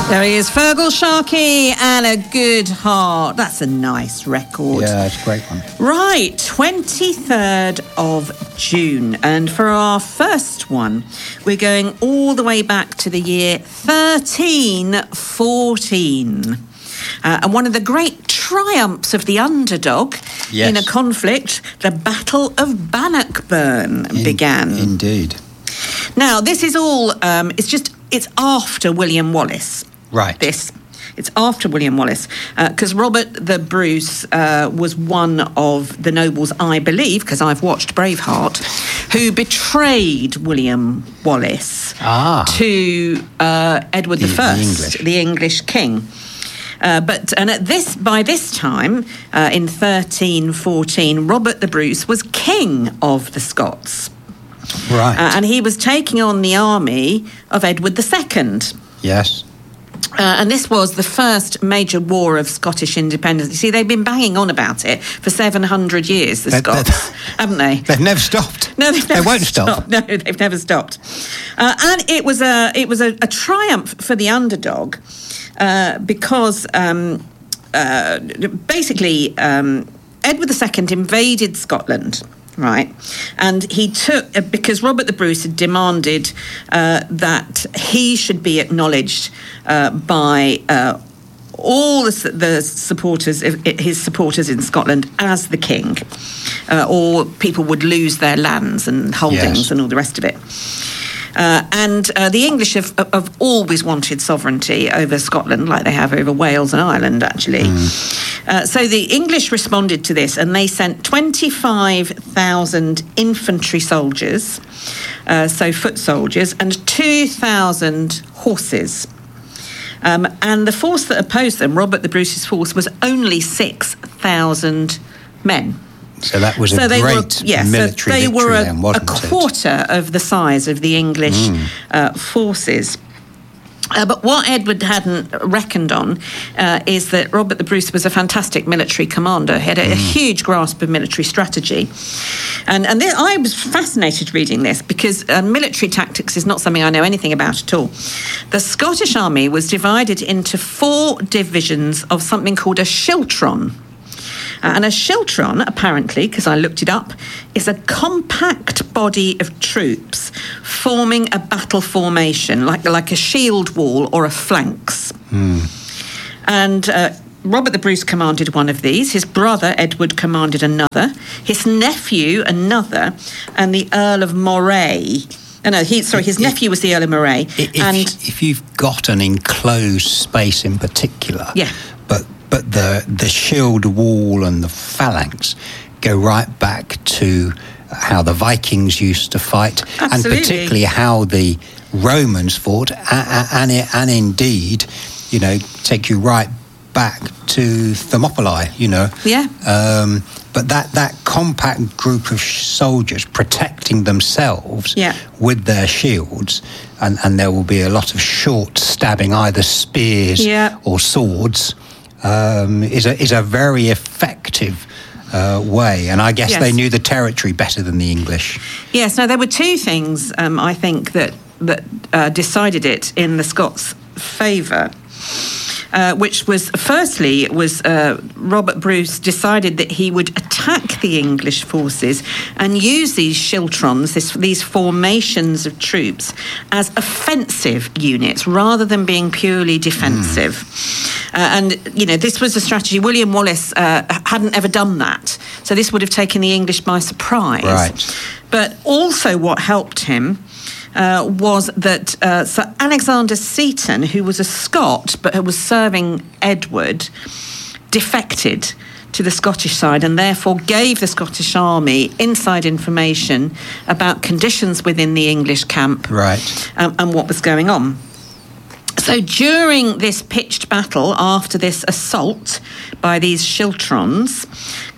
There he is, Feargal Sharkey and A Good Heart. That's a nice record. Yeah, it's a great one. Right, 23rd of June. And for our first one, we're going all the way back to the year 1314. And one of the great triumphs of the underdog in a conflict, the Battle of Bannockburn, began. Indeed. Now, this is all, it's after William Wallace. Right. It's after William Wallace, because Robert the Bruce was one of the nobles, I believe, because I've watched Braveheart, who betrayed William Wallace to Edward the English king. By this time, in 1314, Robert the Bruce was king of the Scots. Right. And he was taking on the army of Edward II. Yes. And this was the first major war of Scottish independence. You see, they've been banging on about it for 700 years, the Scots, haven't they? They've never stopped. No, they won't stop. No, they've never stopped. And it was a triumph for the underdog because basically Edward II invaded Scotland. Right, and he took, because Robert the Bruce had demanded that he should be acknowledged by all the supporters, his supporters in Scotland, as the king, or people would lose their lands and holdings and all the rest of it. And the English have always wanted sovereignty over Scotland, like they have over Wales and Ireland, actually. So the English responded to this, and they sent 25,000 infantry soldiers, so foot soldiers, and 2,000 horses. And the force that opposed them, Robert the Bruce's force, was only 6,000 men. So that was a great military victory then, wasn't it? A quarter of the size of the English forces. But what Edward hadn't reckoned on is that Robert the Bruce was a fantastic military commander. He had a huge grasp of military strategy. And I was fascinated reading this because military tactics is not something I know anything about at all. The Scottish army was divided into 4 divisions of something called a schiltron. And a schiltron, apparently, because I looked it up, is a compact body of troops forming a battle formation, like a shield wall or a phalanx. And Robert the Bruce commanded one of these. His brother, Edward, commanded another. His nephew, another. And the Earl of Moray... his nephew was the Earl of Moray. If you've got an enclosed space in particular... Yeah. But the shield wall and the phalanx go right back to how the Vikings used to fight. Absolutely. And particularly how the Romans fought, and indeed, take you right back to Thermopylae, Yeah. But that compact group of soldiers protecting themselves with their shields, and there will be a lot of short stabbing, either spears or swords, is a very effective way. And I guess they knew the territory better than the English. Yes, no, there were 2 things, I think, that decided it in the Scots' favour. Which was, firstly, Robert Bruce decided that he would attack the English forces and use these schiltrons, these formations of troops, as offensive units rather than being purely defensive. And this was a strategy. William Wallace hadn't ever done that, so this would have taken the English by surprise. Right. But also what helped him was that Sir Alexander Seton, who was a Scot but who was serving Edward, defected to the Scottish side and therefore gave the Scottish army inside information about conditions within the English camp and what was going on. So during this pitched battle, after this assault by these schiltrons,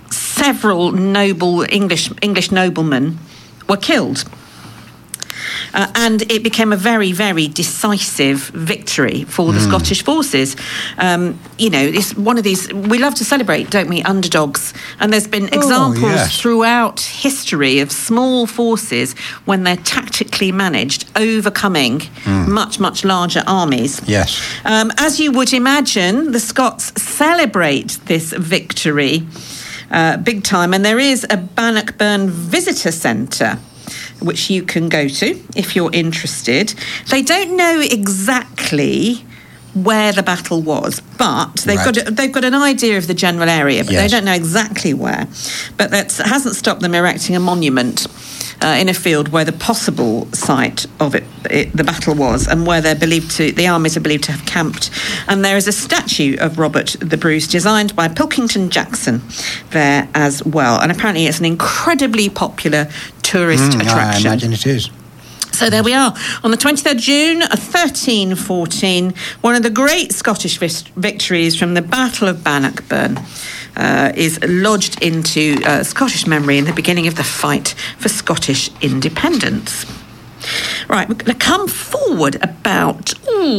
several noble English noblemen were killed. and it became a very, very decisive victory for the Scottish forces. It's one of these, we love to celebrate, don't we, underdogs, and there's been examples throughout history of small forces when they're tactically managed, overcoming much, much larger armies. Yes. As you would imagine, the Scots celebrate this victory big time, and there is a Bannockburn visitor centre which you can go to if you're interested. They don't know exactly where the battle was, but they've got an idea of the general area, but they don't know exactly where. But that hasn't stopped them erecting a monument in a field where the possible site of the battle was, and where the armies are believed to have camped. And there is a statue of Robert the Bruce designed by Pilkington Jackson there as well. And apparently it's an incredibly popular tourist attraction. I imagine it is. So there we are. On the 23rd June 1314, one of the great Scottish victories from the Battle of Bannockburn is lodged into Scottish memory in the beginning of the fight for Scottish independence. Right, we're going to come forward about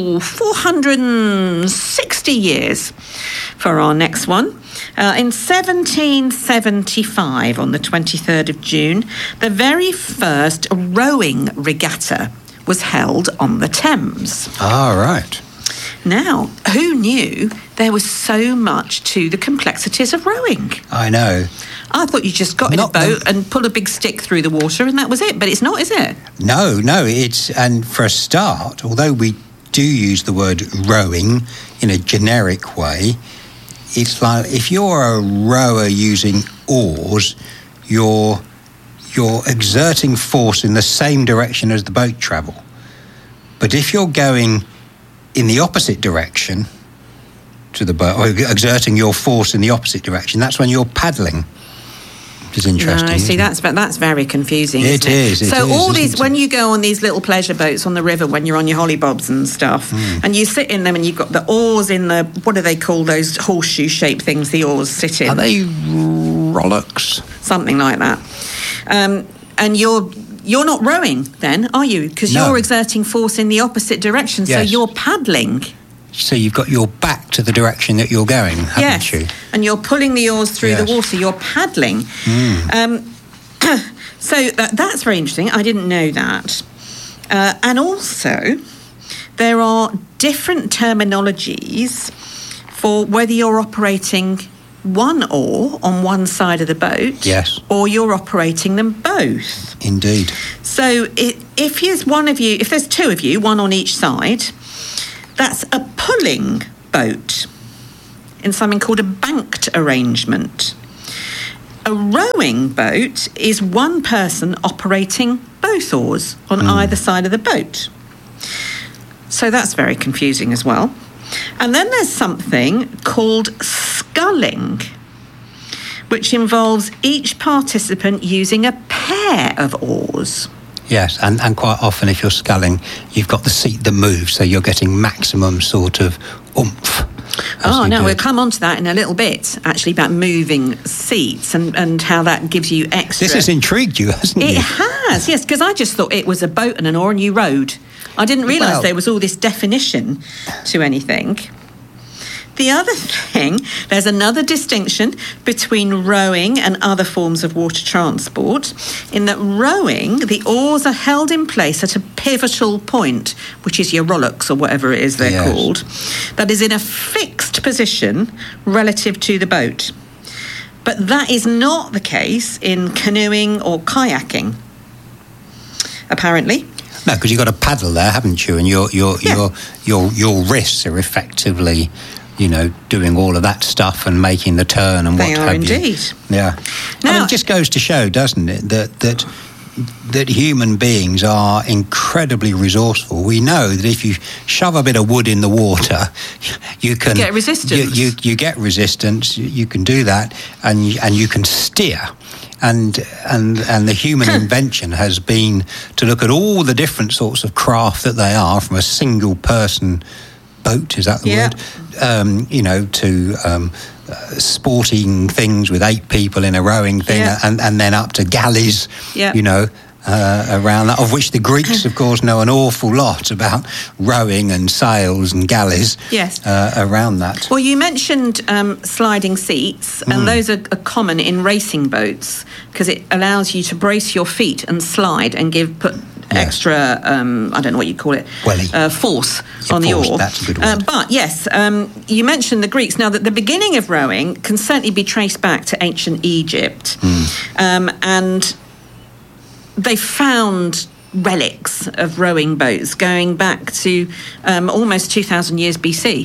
460 years for our next one. In 1775, on the 23rd of June, the very first rowing regatta was held on the Thames. Ah, right. Now, who knew there was so much to the complexities of rowing? I know. I thought you just got in a boat and pulled a big stick through the water and that was it, but it's not, is it? No, and for a start, although we do use the word rowing in a generic way, it's like if you're a rower using oars, you're exerting force in the same direction as the boat travel. But if you're going in the opposite direction to the boat, or exerting your force in the opposite direction, that's when you're paddling. Which is interesting. No, see, that's very confusing. It is. So all these, when you go on these little pleasure boats on the river, when you're on your hollybobs and stuff, and you sit in them, and you've got the oars in the, what do they call those horseshoe-shaped things the oars sit in? Are they rowlocks? Something like that. And you're not rowing then, are you? Because you're exerting force in the opposite direction, so you're paddling. So you've got your back to the direction that you're going, haven't you? And you're pulling the oars through the water, you're paddling. So that's very interesting. I didn't know that. And also, there are different terminologies for whether you're operating one oar on one side of the boat, or you're operating them both. Indeed. So if there's two of you, one on each side, that's a pulling boat in something called a banked arrangement. A rowing boat is one person operating both oars on either side of the boat. So that's very confusing as well. And then there's something called sculling, which involves each participant using a pair of oars. Yes, and quite often if you're sculling, you've got the seat that moves, so you're getting maximum sort of oomph. We'll come on to that in a little bit, actually, about moving seats and how that gives you extra. This has intrigued you, hasn't it? It has, yes, because I just thought it was a boat and an oar and you rowed. I didn't realise there was all this definition to anything. The other thing, there's another distinction between rowing and other forms of water transport, in that rowing, the oars are held in place at a pivotal point, which is your rowlocks or whatever it is they're called, that is in a fixed position relative to the boat. But that is not the case in canoeing or kayaking, apparently. No, because you've got a paddle there, haven't you? And your wrists are effectively, doing all of that stuff and making the turn and what have you. They are indeed. Yeah. Now, it just goes to show, doesn't it, that human beings are incredibly resourceful. We know that if you shove a bit of wood in the water, you can get resistance. You get resistance. You can do that, and you can steer. And the human invention has been to look at all the different sorts of craft that they are, from a single person boat, is that the word? To sporting things with 8 people in a rowing thing, and then up to galleys, around that, of which the Greeks, of course, know an awful lot about rowing and sails and galleys. Yes. Around that. Well, you mentioned sliding seats, and those are common in racing boats because it allows you to brace your feet and slide and put extra, I don't know what you call it, force on the oar. That's a good word. But yes, you mentioned the Greeks. Now, the beginning of rowing can certainly be traced back to ancient Egypt, and they found relics of rowing boats going back to almost 2,000 years BC.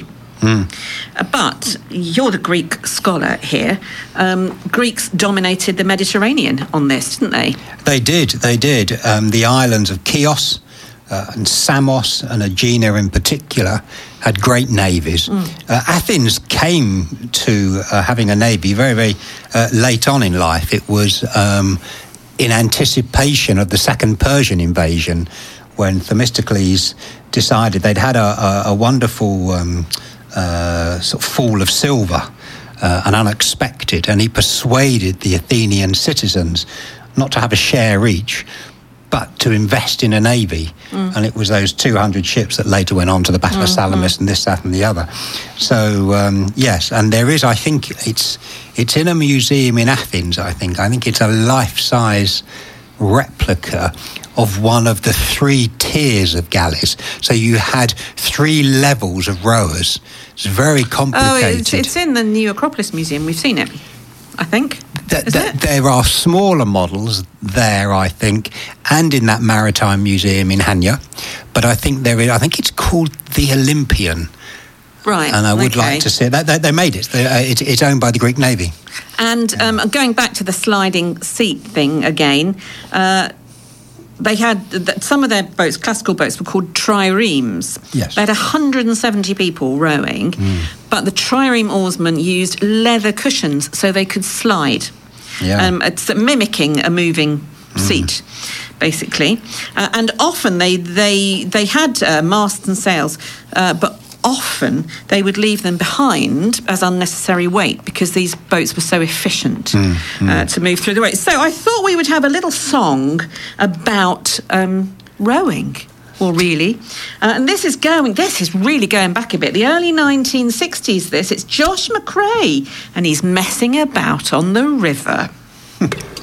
But you're the Greek scholar here. Greeks dominated the Mediterranean on this, didn't they? They did. The islands of Chios and Samos and Aegina in particular had great navies. Athens came to having a navy very, very late on in life. It was in anticipation of the Second Persian invasion, when Themistocles decided they'd had a wonderful sort of fall of silver, and unexpected, and he persuaded the Athenian citizens not to have a share each, but to invest in a navy. And it was those 200 ships that later went on to the Battle of Salamis and this, that and the other. So, yes, and there is, I think, it's in a museum in Athens, I think it's a life-size replica of one of the 3 tiers of galleys. So you had 3 levels of rowers. It's very complicated. Oh, it's in the New Acropolis Museum. We've seen it, I think. There are smaller models there, I think, and in that Maritime Museum in Hania. But I think I think it's called the Olympian. Right. And I would like to see it. They made it. It's owned by the Greek Navy. And going back to the sliding seat thing again, they had some of their boats, classical boats, were called triremes. Yes. They had 170 people rowing, but the trireme oarsmen used leather cushions so they could slide. Yeah. It's mimicking a moving seat, basically. And often they had masts and sails, but often they would leave them behind as unnecessary weight because these boats were so efficient to move through the waves. So I thought we would have a little song about rowing. Well, really. And this is really going back a bit. The early 1960s, it's Josh McRae, and he's messing about on the river.